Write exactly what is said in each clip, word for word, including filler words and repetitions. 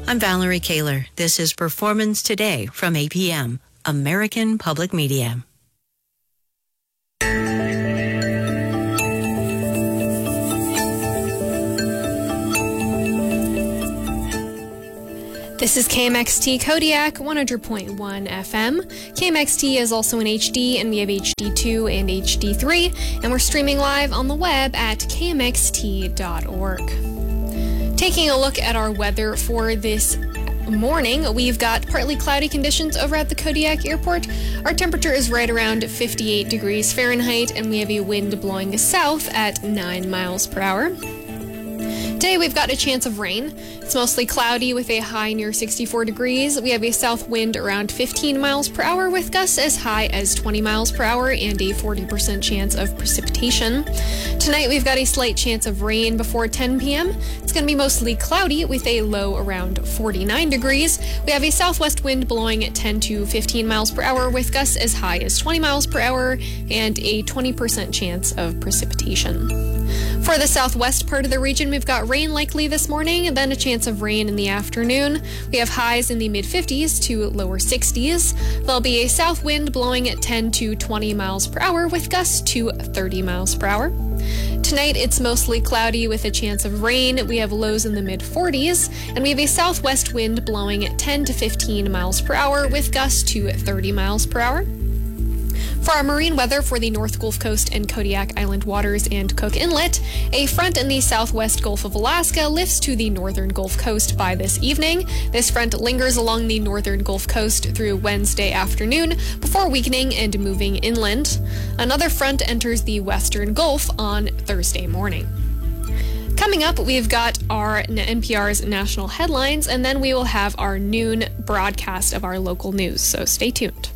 I'm Valerie Kaler. This is Performance Today from A P M, American Public Media. This is K M X T Kodiak one hundred point one F M. K M X T is also in H D, and we have H D two and H D three, and we're streaming live on the web at K M X T dot org. Taking a look at our weather for this morning, we've got partly cloudy conditions over at the Kodiak Airport. Our temperature is right around fifty-eight degrees Fahrenheit, and we have a wind blowing south at nine miles per hour. Today we've got a chance of rain. It's mostly cloudy with a high near sixty-four degrees. We have a south wind around fifteen miles per hour with gusts as high as twenty miles per hour and a forty percent chance of precipitation. Tonight we've got a slight chance of rain before ten p.m. It's going to be mostly cloudy with a low around forty-nine degrees. We have a southwest wind blowing at ten to fifteen miles per hour with gusts as high as twenty miles per hour and a twenty percent chance of precipitation. For the southwest part of the region, we've got rain likely this morning, then a chance of rain in the afternoon. We have highs in the mid-fifties to lower sixties. There'll be a south wind blowing at ten to twenty miles per hour with gusts to thirty miles per hour. Tonight, it's mostly cloudy with a chance of rain. We have lows in the mid-forties, and we have a southwest wind blowing at ten to fifteen miles per hour with gusts to thirty miles per hour. For our marine weather for the North Gulf Coast and Kodiak Island waters and Cook Inlet, a front in the southwest Gulf of Alaska lifts to the northern Gulf Coast by this evening. This front lingers along the northern Gulf Coast through Wednesday afternoon before weakening and moving inland. Another front enters the western Gulf on Thursday morning. Coming up, we've got our N P R's national headlines, and then we will have our noon broadcast of our local news, so stay tuned.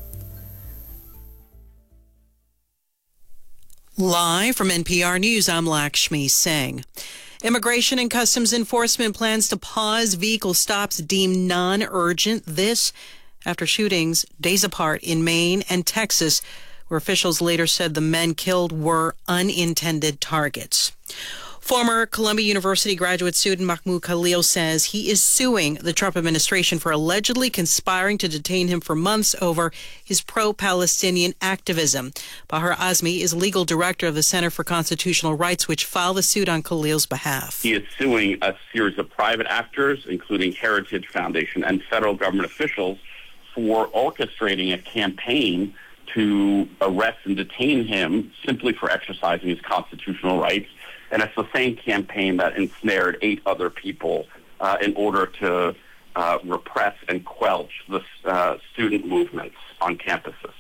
Live from N P R News, I'm Lakshmi Singh. Immigration and Customs Enforcement plans to pause vehicle stops deemed non-urgent. This after shootings days apart in Maine and Texas, where officials later said the men killed were unintended targets. Former Columbia University graduate student Mahmoud Khalil says he is suing the Trump administration for allegedly conspiring to detain him for months over his pro-Palestinian activism. Bahar Azmi is legal director of the Center for Constitutional Rights, which filed the suit on Khalil's behalf. He is suing a series of private actors, including Heritage Foundation and federal government officials, for orchestrating a campaign to arrest and detain him simply for exercising his constitutional rights. And it's the same campaign that ensnared eight other people uh, in order to uh, repress and quelch the uh, student movements on campuses.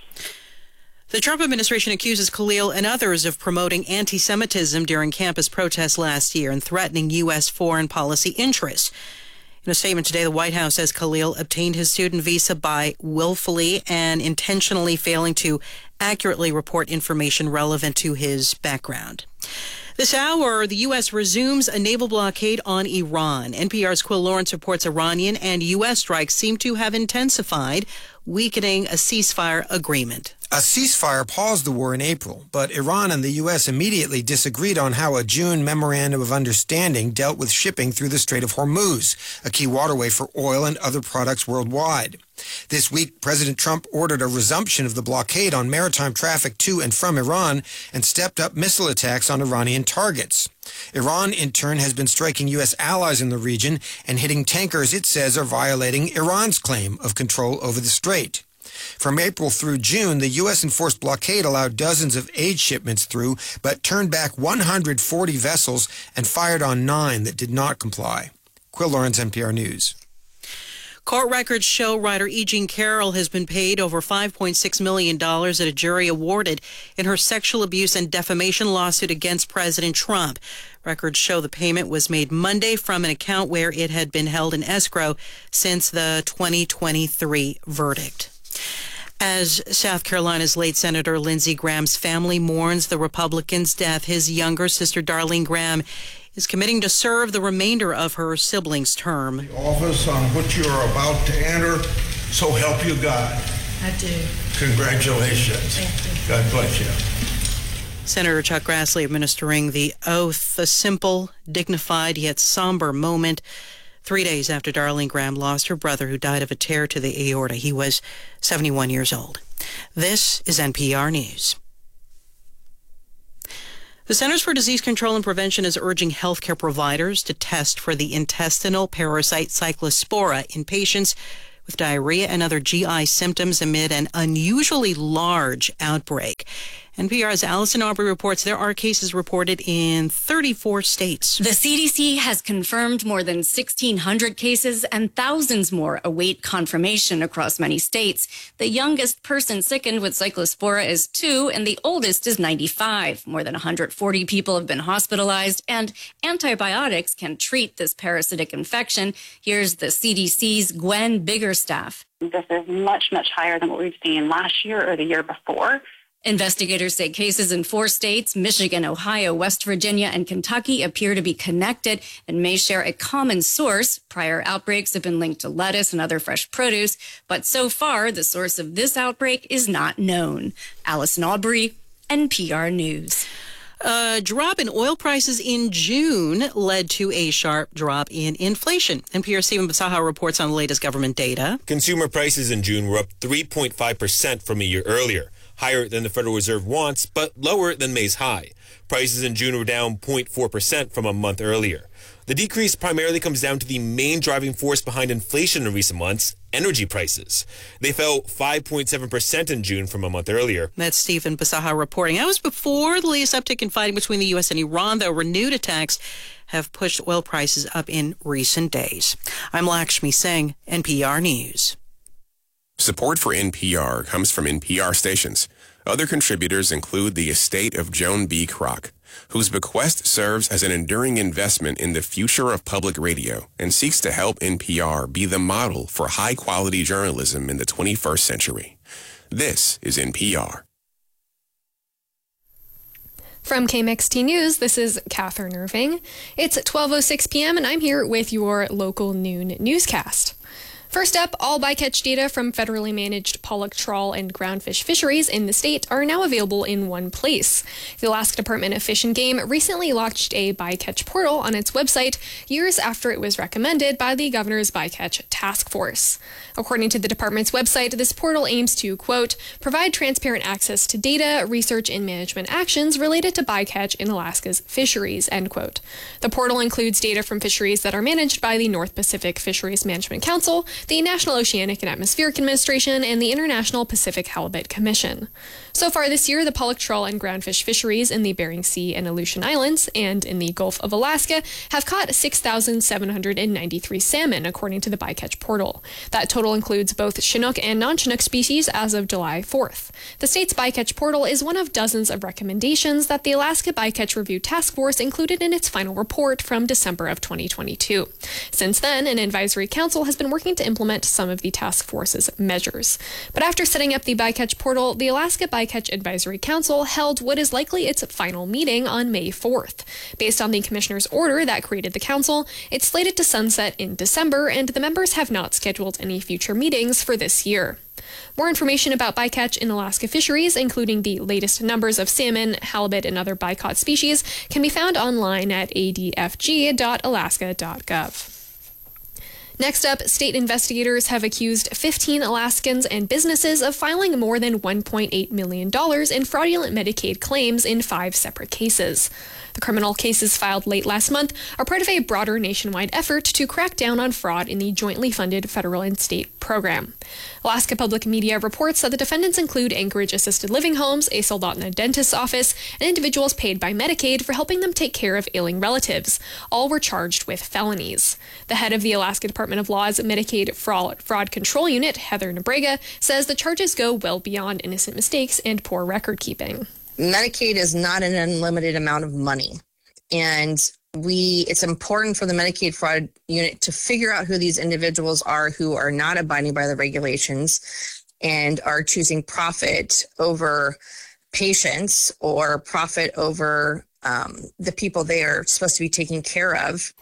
The Trump administration accuses Khalil and others of promoting anti-Semitism during campus protests last year and threatening U S foreign policy interests. In a statement today, the White House says Khalil obtained his student visa by willfully and intentionally failing to accurately report information relevant to his background. This hour, the U S resumes a naval blockade on Iran. N P R's Quill Lawrence reports Iranian and U S strikes seem to have intensified, weakening a ceasefire agreement. A ceasefire paused the war in April, but Iran and the U S immediately disagreed on how a June memorandum of understanding dealt with shipping through the Strait of Hormuz, a key waterway for oil and other products worldwide. This week, President Trump ordered a resumption of the blockade on maritime traffic to and from Iran and stepped up missile attacks on Iranian targets. Iran, in turn, has been striking U S allies in the region and hitting tankers it says are violating Iran's claim of control over the strait. From April through June, the U S-enforced blockade allowed dozens of aid shipments through, but turned back one hundred forty vessels and fired on nine that did not comply. Quill Lawrence, N P R News. Court records show writer E. Jean Carroll has been paid over five point six million dollars that a jury awarded in her sexual abuse and defamation lawsuit against President Trump. Records show the payment was made Monday from an account where it had been held in escrow since the twenty twenty-three verdict. As South Carolina's late Senator Lindsey Graham's family mourns the Republican's death, his younger sister Darlene Graham is committing to serve the remainder of her sibling's term. The office on which you are about to enter, so help you God. I do. Congratulations. Thank you. God bless you. Senator Chuck Grassley administering the oath, a simple, dignified, yet somber moment three days after Darlene Graham lost her brother, who died of a tear to the aorta. He was seventy-one years old. This is N P R News. The Centers for Disease Control and Prevention is urging healthcare providers to test for the intestinal parasite Cyclospora in patients with diarrhea and other G I symptoms amid an unusually large outbreak. N P R's Allison Aubrey reports there are cases reported in thirty-four states. The C D C has confirmed more than sixteen hundred cases and thousands more await confirmation across many states. The youngest person sickened with Cyclospora is two, and the oldest is ninety-five. More than one hundred forty people have been hospitalized, and antibiotics can treat this parasitic infection. Here's the C D C's Gwen Biggerstaff. This is much, much higher than what we've seen last year or the year before. Investigators say cases in four states, Michigan, Ohio, West Virginia, and Kentucky, appear to be connected and may share a common source. Prior outbreaks have been linked to lettuce and other fresh produce, but so far, the source of this outbreak is not known. Allison Aubrey, N P R News. A drop in oil prices in June led to a sharp drop in inflation. N P R's Stephen Basaha reports on the latest government data. Consumer prices in June were up three point five percent from a year earlier, higher than the Federal Reserve wants, but lower than May's high. Prices in June were down zero point four percent from a month earlier. The decrease primarily comes down to the main driving force behind inflation in recent months, energy prices. They fell five point seven percent in June from a month earlier. That's Stephen Basaha reporting. That was before the latest uptick in fighting between the U S and Iran, though renewed attacks have pushed oil prices up in recent days. I'm Lakshmi Singh, N P R News. Support for N P R comes from N P R stations. Other contributors include the estate of Joan B. Kroc, whose bequest serves as an enduring investment in the future of public radio and seeks to help N P R be the model for high-quality journalism in the twenty-first century. This is N P R. From K M X T News, this is Catherine Irving. It's twelve oh six p.m. and I'm here with your local noon newscast. First up, all bycatch data from federally managed pollock, trawl, and groundfish fisheries in the state are now available in one place. The Alaska Department of Fish and Game recently launched a bycatch portal on its website years after it was recommended by the governor's bycatch task force. According to the department's website, this portal aims to, quote, provide transparent access to data, research, and management actions related to bycatch in Alaska's fisheries, end quote. The portal includes data from fisheries that are managed by the North Pacific Fisheries Management Council, the National Oceanic and Atmospheric Administration, and the International Pacific Halibut Commission. So far this year, the pollock, trawl, and groundfish fisheries in the Bering Sea and Aleutian Islands and in the Gulf of Alaska have caught six thousand seven hundred ninety-three salmon, according to the bycatch portal. That total includes both Chinook and non-Chinook species as of July fourth. The state's bycatch portal is one of dozens of recommendations that the Alaska Bycatch Review Task Force included in its final report from December of twenty twenty-two. Since then, an advisory council has been working to implement some of the task force's measures. But after setting up the bycatch portal, the Alaska Bycatch Advisory Council held what is likely its final meeting on May fourth. Based on the commissioner's order that created the council, it's slated to sunset in December, and the members have not scheduled any future meetings for this year. More information about bycatch in Alaska fisheries, including the latest numbers of salmon, halibut, and other bycaught species, can be found online at a d f g dot alaska dot gov. Next up, state investigators have accused fifteen Alaskans and businesses of filing more than one point eight million dollars in fraudulent Medicaid claims in five separate cases. The criminal cases filed late last month are part of a broader nationwide effort to crack down on fraud in the jointly funded federal and state program. Alaska Public Media reports that the defendants include Anchorage Assisted Living Homes, a Soldotna dentist's office, and individuals paid by Medicaid for helping them take care of ailing relatives. All were charged with felonies. The head of the Alaska Department of Law's Medicaid Fraud, Fraud Control Unit, Heather Nebrega, says the charges go well beyond innocent mistakes and poor record keeping. Medicaid is not an unlimited amount of money. And we it's important for the Medicaid fraud unit to figure out who these individuals are who are not abiding by the regulations and are choosing profit over patients or profit over um, the people they are supposed to be taking care of.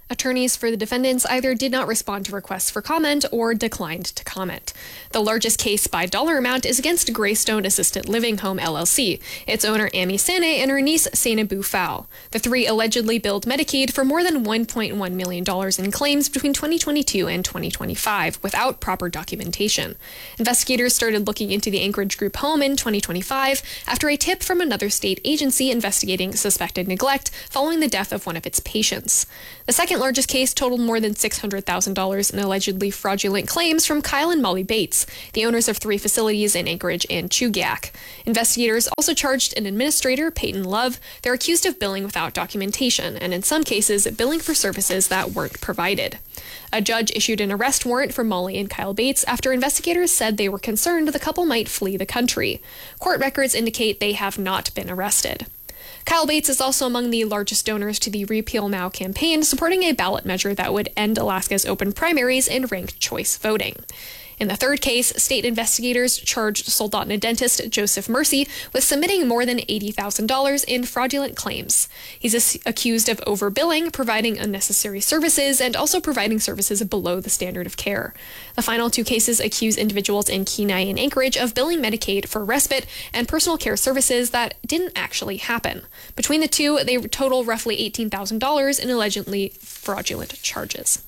Attorneys for the defendants either did not respond to requests for comment or declined to comment. The largest case by dollar amount is against Greystone Assisted Living Home L L C, its owner Amy Sane and her niece Sainabou Fall. The three allegedly billed Medicaid for more than one point one million dollars in claims between twenty twenty-two and twenty twenty-five without proper documentation. Investigators started looking into the Anchorage Group home in twenty twenty-five after a tip from another state agency investigating suspected neglect following the death of one of its patients. The second largest case totaled more than six hundred thousand dollars in allegedly fraudulent claims from Kyle and Molly Bates, the owners of three facilities in Anchorage and Chugiak. Investigators also charged an administrator, Peyton Love. They're accused of billing without documentation, and in some cases, billing for services that weren't provided. A judge issued an arrest warrant for Molly and Kyle Bates after investigators said they were concerned the couple might flee the country. Court records indicate they have not been arrested. Kyle Bates is also among the largest donors to the Repeal Now campaign, supporting a ballot measure that would end Alaska's open primaries and ranked choice voting. In the third case, state investigators charged Soldotna dentist Joseph Mercy with submitting more than eighty thousand dollars in fraudulent claims. He's accused of overbilling, providing unnecessary services, and also providing services below the standard of care. The final two cases accuse individuals in Kenai and Anchorage of billing Medicaid for respite and personal care services that didn't actually happen. Between the two, they total roughly eighteen thousand dollars in allegedly fraudulent charges.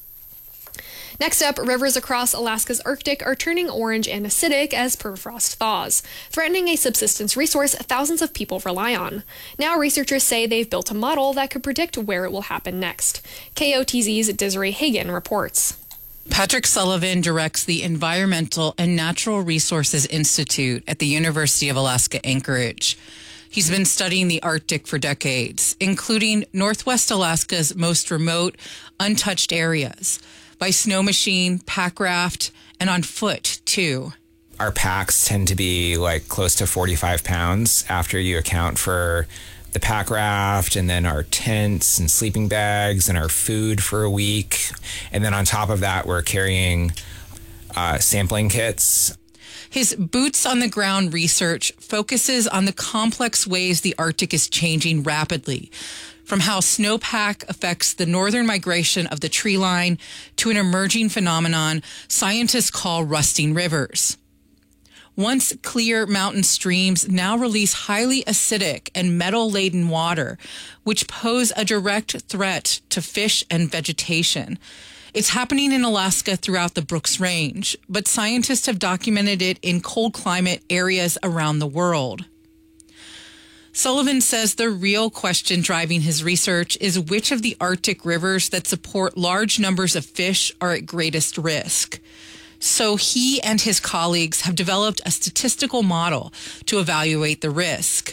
Next up, rivers across Alaska's Arctic are turning orange and acidic as permafrost thaws, threatening a subsistence resource thousands of people rely on. Now researchers say they've built a model that could predict where it will happen next. K O T Z's Desiree Hagan reports. Patrick Sullivan directs the Environmental and Natural Resources Institute at the University of Alaska Anchorage. He's been studying the Arctic for decades, including Northwest Alaska's most remote, untouched areas, by snow machine, pack raft, and on foot, too. Our packs tend to be like close to forty-five pounds after you account for the pack raft and then our tents and sleeping bags and our food for a week. And then on top of that, we're carrying uh, sampling kits. His boots on the ground research focuses on the complex ways the Arctic is changing rapidly, from how snowpack affects the northern migration of the tree line to an emerging phenomenon scientists call rusting rivers. Once clear mountain streams now release highly acidic and metal-laden water, which pose a direct threat to fish and vegetation. It's happening in Alaska throughout the Brooks Range, but scientists have documented it in cold climate areas around the world. Sullivan says the real question driving his research is which of the Arctic rivers that support large numbers of fish are at greatest risk. So he and his colleagues have developed a statistical model to evaluate the risk.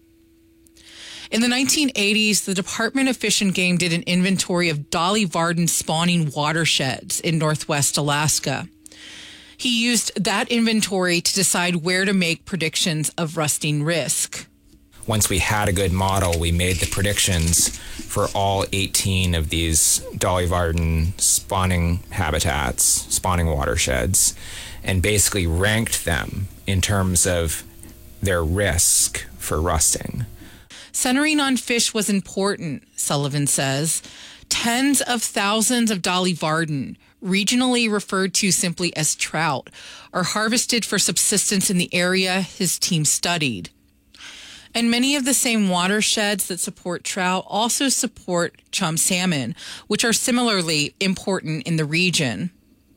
In the nineteen eighties, the Department of Fish and Game did an inventory of Dolly Varden spawning watersheds in Northwest Alaska. He used that inventory to decide where to make predictions of rusting risk. Once we had a good model, we made the predictions for all eighteen of these Dolly Varden spawning habitats, spawning watersheds, and basically ranked them in terms of their risk for rusting. Centering on fish was important, Sullivan says. Tens of thousands of Dolly Varden, regionally referred to simply as trout, are harvested for subsistence in the area his team studied. And many of the same watersheds that support trout also support chum salmon, which are similarly important in the region.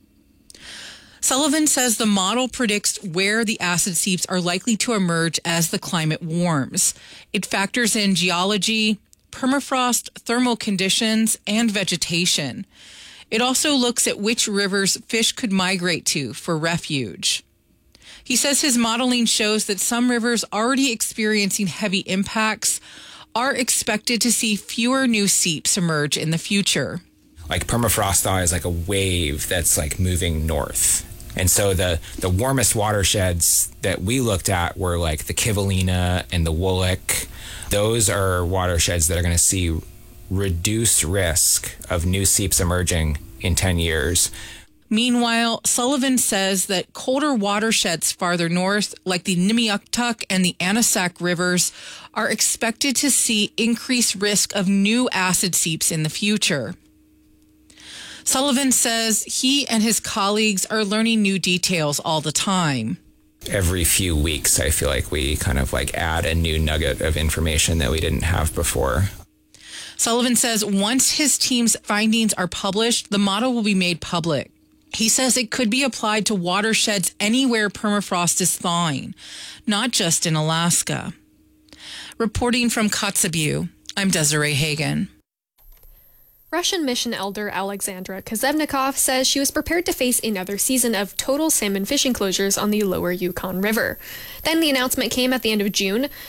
Sullivan says the model predicts where the acid seeps are likely to emerge as the climate warms. It factors in geology, permafrost, thermal conditions, and vegetation. It also looks at which rivers fish could migrate to for refuge. He says his modeling shows that some rivers already experiencing heavy impacts are expected to see fewer new seeps emerge in the future. Like permafrost thaw is like a wave that's like moving north. And so the, the warmest watersheds that we looked at were like the Kivalina and the Woolwich. Those are watersheds that are going to see reduced risk of new seeps emerging in ten years. Meanwhile, Sullivan says that colder watersheds farther north, like the Nimiuktuk and the Anasac rivers, are expected to see increased risk of new acid seeps in the future. Sullivan says he and his colleagues are learning new details all the time. Every few weeks, I feel like we kind of like add a new nugget of information that we didn't have before. Sullivan says once his team's findings are published, the model will be made public. He says it could be applied to watersheds anywhere permafrost is thawing, not just in Alaska. Reporting from Kotzebue, I'm Desiree Hagen. Russian mission elder Alexandra Kozevnikov says she was prepared to face another season of total salmon fishing closures on the lower Yukon River. Then the announcement came at the end of June